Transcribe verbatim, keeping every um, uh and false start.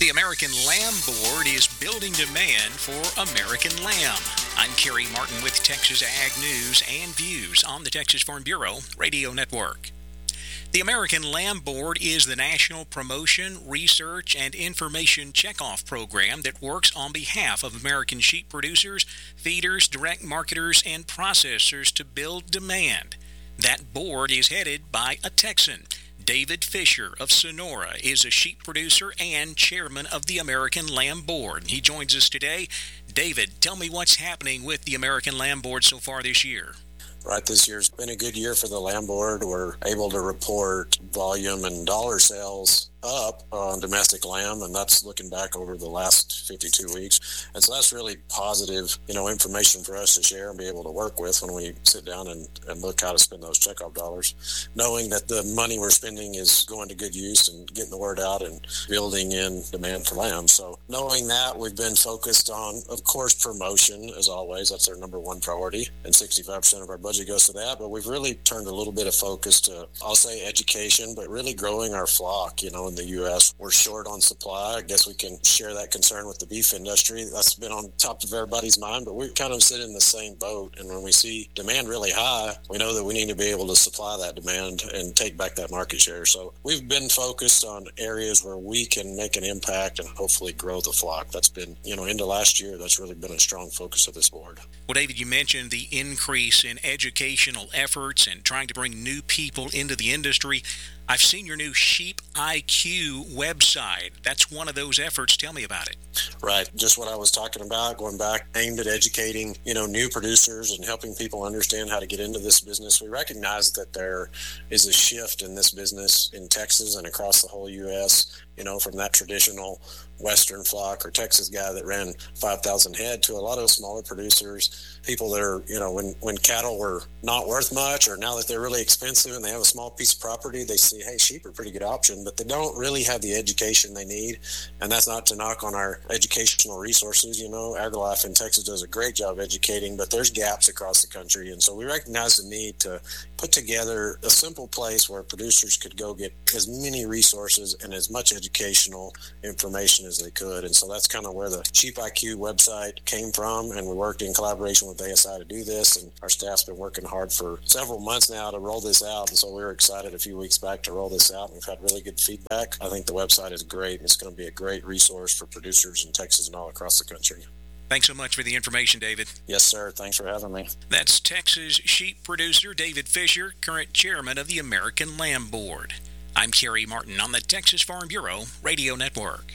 The American Lamb Board is building demand for American lamb. I'm Kerry Martin with Texas Ag News and Views on the Texas Farm Bureau Radio Network. The American Lamb Board is the national promotion, research, and information checkoff program that works on behalf of American sheep producers, feeders, direct marketers, and processors to build demand. That board is headed by a Texan. David Fisher of Sonora is a sheep producer and chairman of the American Lamb Board. He joins us today. David, tell me what's happening with the American Lamb Board so far this year. Right, this year's been a good year for the Lamb Board. We're able to report volume and dollar sales up on domestic lamb, and that's looking back over the last fifty-two weeks. And so that's really positive, you know, information for us to share and be able to work with when we sit down and, and look how to spend those checkoff dollars, knowing that the money we're spending is going to good use and getting the word out and building in demand for lamb. So knowing that, we've been focused on, of course, promotion, as always. That's our number one priority, and sixty-five percent of our budget goes to that. But we've really turned a little bit of focus to, I'll say, education, but really growing our flock, you know, in the U S. We're short on supply. I guess we can share that concern with the beef industry. That's been on top of everybody's mind, but we kind of sit in the same boat. And when we see demand really high, we know that we need to be able to supply that demand and take back that market share. So we've been focused on areas where we can make an impact and hopefully grow the flock. That's been, you know, into last year, that's really been a strong focus of this board. Well, David, you mentioned the increase in educational efforts and trying to bring new people into the industry. I've seen your new Sheep I Q website. That's one of those efforts. Tell me about it. Right. Just what I was talking about, going back, aimed at educating, you know, new producers and helping people understand how to get into this business. We recognize that there is a shift in this business in Texas and across the whole U S, you know, from that traditional Western flock or Texas guy that ran five thousand head to a lot of smaller producers, people that are, you know, when, when cattle were not worth much, or now that they're really expensive and they have a small piece of property, they see, hey, sheep are a pretty good option, but they don't really have the education they need. And that's not to knock on our educational resources. You know, AgriLife in Texas does a great job educating, but there's gaps across the country. And so we recognize the need to put together a simple place where producers could go get as many resources and as much educational information as they could. And so that's kind of where the Sheep I Q website came from. And we worked in collaboration with A S I to do this. And our staff's been working hard for several months now to roll this out. And so we were excited a few weeks back to roll this out. And we've had really good feedback. I think the website is great. And it's going to be a great resource for producers in Texas and all across the country. Thanks so much for the information, David. Yes, sir. Thanks for having me. That's Texas sheep producer David Fisher, current chairman of the American Lamb Board. I'm Kerry Martin on the Texas Farm Bureau Radio Network.